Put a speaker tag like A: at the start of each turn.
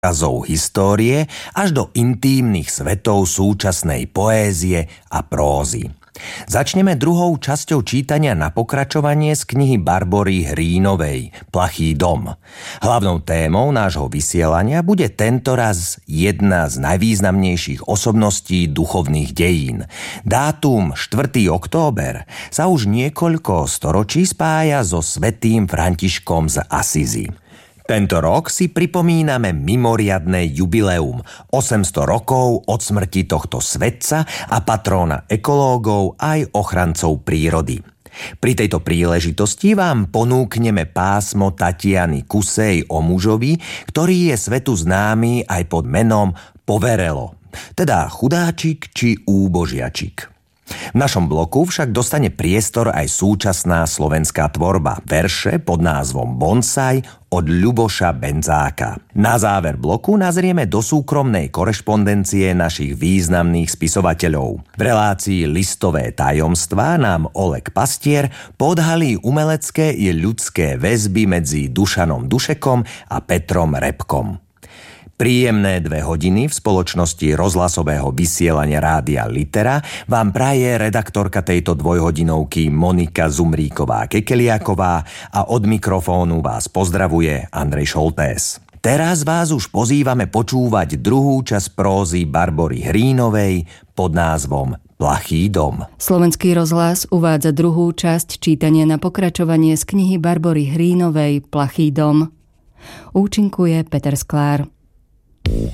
A: obrazov histórie až do intímnych svetov súčasnej poézie a prózy. Začneme druhou časťou čítania na pokračovanie z knihy Barbory Hrínovej Plachý dom. Hlavnou témou nášho vysielania bude tentoraz jedna z najvýznamnejších osobností duchovných dejín. Dátum 4. október sa už niekoľko storočí spája so svätým Františkom z Asízy. Tento rok si pripomíname mimoriadne jubileum 800 rokov od smrti tohto svetca a patróna ekológov aj ochrancov prírody. Pri tejto príležitosti vám ponúkneme pásmo Tatiany Kusej o mužovi, ktorý je svetu známy aj pod menom Poverelo, teda chudáčik či úbožiačik. V našom bloku však dostane priestor aj súčasná slovenská tvorba, verše pod názvom Bonsai od Ľuboša Benzáka. Na záver bloku nazrieme do súkromnej korešpondencie našich významných spisovateľov. V relácii Listové tajomstvá nám Oleg Pastier podhalí umelecké i ľudské väzby medzi Dušanom Dušekom a Petrom Repkom. Príjemné 2 hodiny v spoločnosti rozhlasového vysielania Rádia Litera vám praje redaktorka tejto dvojhodinovky Monika Zumríková-Kekeliaková a od mikrofónu vás pozdravuje Andrej Šoltés. Teraz vás už pozývame počúvať druhú časť prózy Barbory Hrínovej pod názvom Plachý dom.
B: Slovenský rozhlas uvádza druhú časť čítania na pokračovanie z knihy Barbory Hrínovej Plachý dom. Účinkuje Peter Sklár.